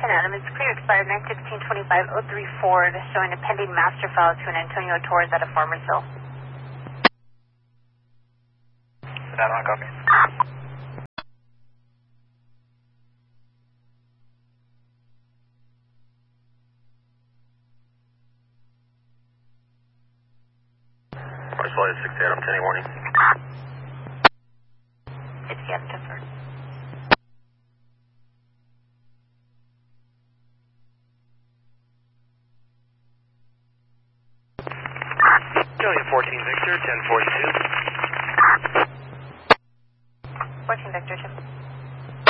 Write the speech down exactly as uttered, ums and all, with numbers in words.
ten Adam, it's clear expired nine sixteen twenty-five oh three Ford, showing a pending master file to an Antonio Torres out of Farmersville. That one, copy. Flight sixty Adam, ten warning. It's yes, confirmed. Julian fourteen Victor, ten forty-two. fourteen Victor, two.